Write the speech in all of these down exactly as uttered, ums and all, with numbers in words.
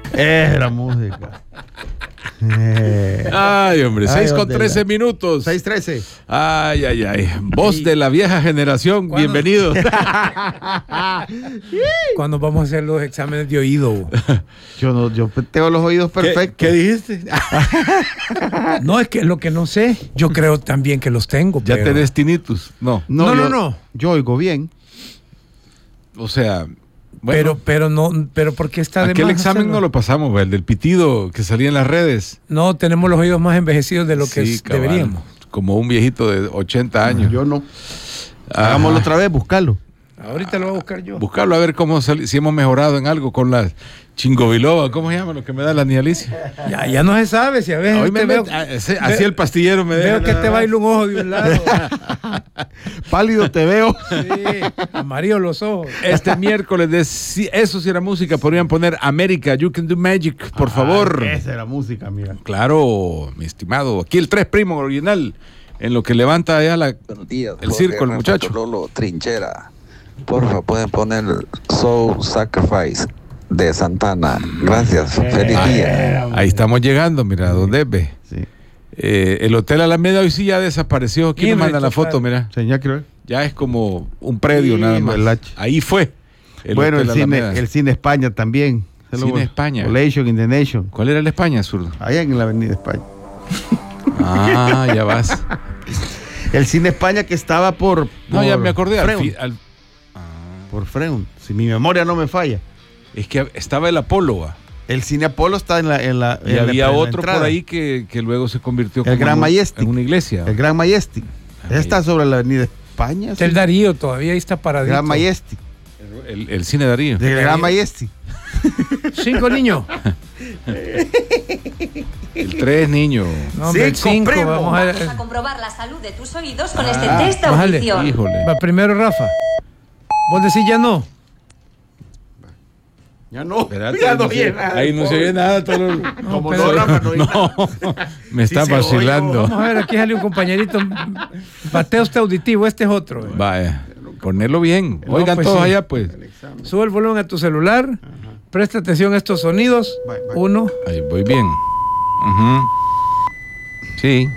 Era música. Eh. Ay, hombre, seis con trece la... minutos. seis trece. Ay, ay, ay. Voz de la vieja generación, ¿cuándo? Bienvenido. ¿Cuándo vamos a hacer los exámenes de oído? Yo no, yo tengo los oídos perfectos. ¿Qué, qué dijiste? No, es que lo que no sé, yo creo también que los tengo. ¿Ya pero... tenés tinnitus? No. No, no, yo, no, no. Yo oigo bien. O sea... Bueno, pero, pero no, pero ¿por qué está de aquel más examen hacerlo? no lo pasamos, el del pitido que salía en las redes. No, tenemos los oídos más envejecidos de lo que sí, cabal, deberíamos. Como un viejito de ochenta años. No, yo no. Ajá. Hagámoslo otra vez, buscarlo. Ahorita lo voy a buscar yo. Buscarlo a ver cómo sali- si hemos mejorado en algo con la chingobiloba, ¿cómo se llama lo que me da la nialicia? Ya, ya no se sabe, si a veces Hoy me veo, met, así ve, el pastillero me veo deja. que te baila un ojo de un lado. Pálido te veo. Sí, amarillo los ojos. Este miércoles de si, eso sí era música, podrían poner América, You Can Do Magic, por ah, favor. Esa era música, mira. Claro, mi estimado. Aquí el Tres Primo original, en lo que levanta allá la, Buenos días, el circo, el muchacho. Lolo Trinchera. Porfa, pueden poner Soul Sacrifice de Santana. Gracias. Feliz ahí, día. Ahí estamos llegando, mira, ¿dónde ve? Sí. Eh, el Hotel Alameda hoy sí ya desapareció. ¿Quién me manda la foto? Mira. Sí, ya creo. Ya es como un predio, sí, nada más. Ahí fue. El bueno, el cine, el cine España también. El cine España. Relation in the Nation. ¿Cuál era el España, zurdo? Allá en la Avenida España. Ah, ya vas. El cine España que estaba por. No, por ya me acordé. Freun. Al fi, al, ah. Por Freun. Si mi memoria no me falla. Es que estaba el Apolo. ¿Va? El cine Apolo está en la. En la y en había la, en otro por ahí que, que luego se convirtió el como Gran en, Majestic. en una iglesia. El Gran Majestic. Ah, está sobre la Avenida España. El ¿sí? Darío todavía ahí está paradito. Gran Majestic. El, el, el cine Darío. El Gran Majestic. Cinco niños. El tres niños. No, cinco, el cinco vamos, a... vamos a comprobar la salud de tus oídos con ah, este test de audición. Híjole. Va primero Rafa. Vos decís ya no. Ya no. Espérate, ya no, no oye se, nada. Ahí no se oye nada. Todo lo... no, Como pero, no, Rafa, no, no me está sí vacilando. Vamos a ver, aquí sale un compañerito. Bateo usted auditivo, este es otro. Eh. Vaya, ponerlo bien. No, Oigan pues todos sí. allá, pues. Sube el volumen a tu celular. Ajá. Presta atención a estos sonidos. Bye, bye. Uno. Ahí voy bien. Uh-huh. Sí.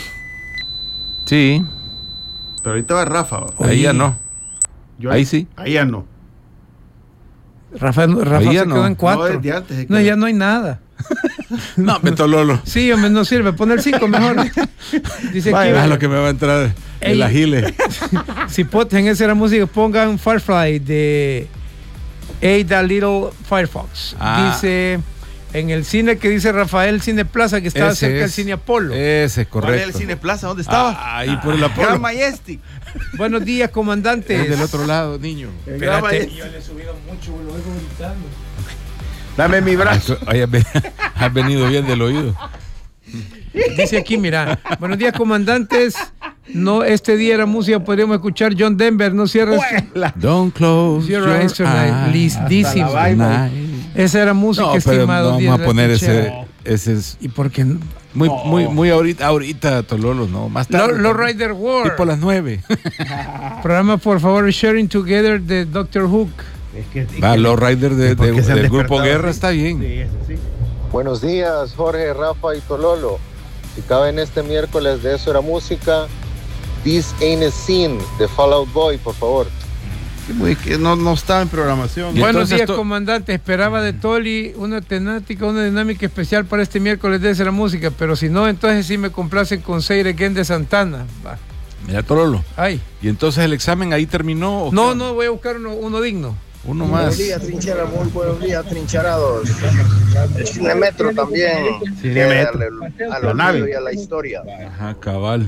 Sí. Pero ahorita va Rafa. Ahí Oye. ya no. Yo ahí sí. Ahí ya no. Rafa, Rafa se no. quedó en cuatro. No, de antes no, ya no hay nada. No, Betololo. Sí, hombre, no sirve. Pon el cinco mejor. Dice Vaya, aquí. Es lo que me va a entrar el Ey, agile. Si poten esa era música, pongan Firefly de Ada Little Firefox. Ah. Dice en el cine que dice Rafael Cine Plaza, que estaba ese cerca del Cine Apolo. Ese es correcto. ¿Cuál es el Cine Plaza? ¿Dónde estaba? Ah, ahí por el Apolo. Gran Majestic. Buenos días, comandante. Es del otro lado, niño. Espérate. Yo le he subido mucho, lo oigo gritando. Dame mi brazo. Ay, has venido bien del oído. Dice aquí, mira, buenos días, comandantes. No, este día era música, podríamos escuchar John Denver, no cierres. Don't close your eyes. Listísimo. Esa era música, no, estimado. No, vamos a poner ese, ese es ¿Y por qué no? Muy, oh. muy, muy ahorita, ahorita, Tololo, no, más tarde. Low Rider War. Tipo las nueve. Programa, por favor, Sharing Together de Doctor Hook. Es que, es Va, que, Low Rider de, de, de, del grupo Guerra sí. está bien. Sí, eso sí. Buenos días, Jorge, Rafa y Tololo. Si cabe en este miércoles de Eso Era Música, This Ain't a Scene de Fall Out Boy, por favor. Muy, que no, no está en programación. Buenos días, to- comandante. Esperaba de Toli una temática, una dinámica especial para este miércoles de Eso Era Música, pero si no, entonces sí me complacen con Say It Again de Santana. Va. Mira, Tololo. Ay. ¿Y entonces el examen ahí terminó? ¿o no, qué? no, voy a buscar uno, uno digno. Uno más. Buenos días, trinchera, muy buenos días, trincherados. El Cine Metro también. Cine Metro. A la nave y a la historia. Ajá, cabal.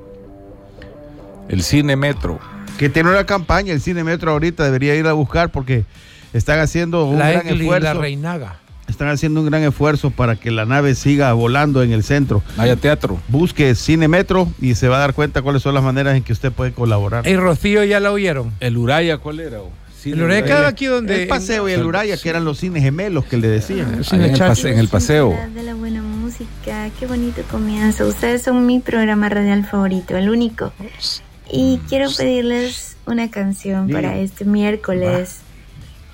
El Cine Metro. Que tiene una campaña, el Cine Metro ahorita debería ir a buscar porque están haciendo un la gran Egli, esfuerzo. La Reinaga. Están haciendo un gran esfuerzo para que la nave siga volando en el centro. Vaya teatro. Busque Cine Metro y se va a dar cuenta cuáles son las maneras en que usted puede colaborar. ¿Y Rocío ya la oyeron? ¿El Uraya cuál era? Sí, el Uraya quedaba aquí donde... El Paseo y el Uraya, que eran los cines gemelos que le decían. En el, pase, en el Paseo. De la buena música, qué bonito comienzo. Ustedes son mi programa radial favorito, el único. Y quiero pedirles una canción para este miércoles.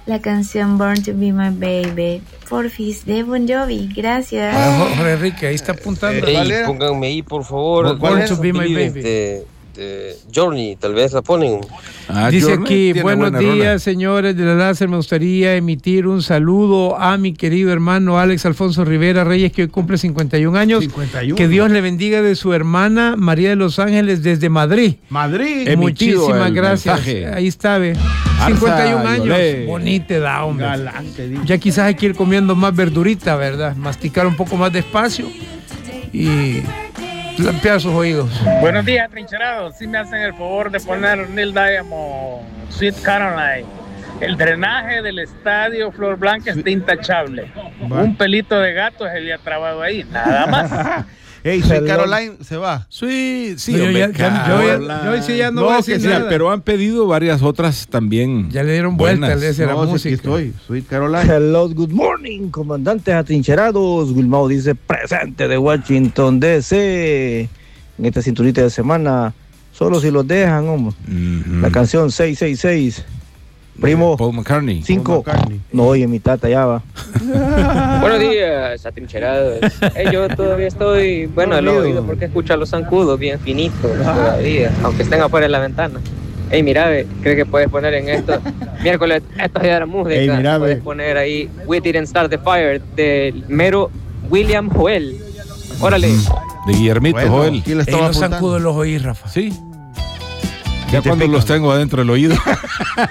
la canción Born to Be My Baby, Porfis, de Bon Jovi. Gracias. Ah, Jorge Enrique, ahí está apuntando. Hey, pónganme ahí, por favor. Born to Be My Baby. De, de Journey, tal vez la ponen. Ah, dice aquí, buenos días, rola. Señores de la Láser. Me gustaría emitir un saludo a mi querido hermano Alex Alfonso Rivera Reyes, que hoy cumple cincuenta y un años. cincuenta y uno. Que Dios le bendiga, de su hermana María de los Ángeles desde Madrid. Madrid. Muchísimas gracias. Mensaje. Ahí está, ve. cincuenta y un años. Lloré. Bonita edad, hombre. Galante, ya quizás hay que ir comiendo más verdurita, ¿verdad? Masticar un poco más despacio y limpiar sus oídos. Buenos días, trincherados. Si me hacen el favor de poner Neil Diamond, Sweet Caroline. El drenaje del estadio Flor Blanca está intachable. Va. Un pelito de gato se le ha trabado ahí, nada más. Ey, Sweet Caroline se va. Sí, sí, no, hombre, yo, ya, yo, yo, yo sí ya no, no voy a decir que nada. Sea, pero han pedido varias otras también. Ya le dieron vuelta a la no, música. Estoy, Sweet Caroline. Hello, good morning, comandantes atrincherados. Wilmao dice presente de Washington D C. En esta cinturita de semana, solo si los dejan, hombre. Mm-hmm. La canción seis seis seis. Primo, Paul McCartney. Cinco. Paul McCartney. No, oye, mi tata ya va. Buenos días, atrincherados. Hey, yo todavía estoy, bueno, el oído porque escucho a los zancudos bien finitos todavía, aunque estén afuera de la ventana. Hey, mira, ¿cree que puedes poner en esto? Miércoles, esto es de la música. Hey, mira, puedes poner ahí We Didn't Start the Fire del mero William Joel. Órale. De Guillermito bueno, Joel. Hey, los zancudos los oí, Rafa. Sí. Ya cuando los tengo adentro del oído.